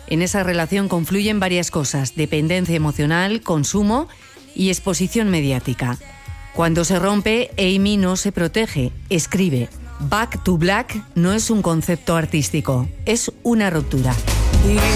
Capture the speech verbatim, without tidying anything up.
En esa relación confluyen varias cosas: dependencia emocional, consumo y exposición mediática. Cuando se rompe, Amy no se protege, escribe. Back to Black no es un concepto artístico, es una ruptura.